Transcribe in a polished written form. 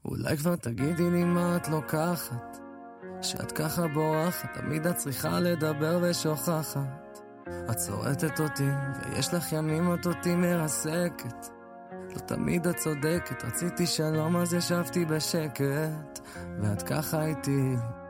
אולי כבר תגידי לי מה את לוקחת, שאת ככה בורחת, תמיד את צריכה לדבר ושוכחת. את צורטת אותי ויש לך ימים את אותי מרסקת, לא תמיד את צודקת, רציתי שלום אז ישבתי בשקט, ואת ככה איתי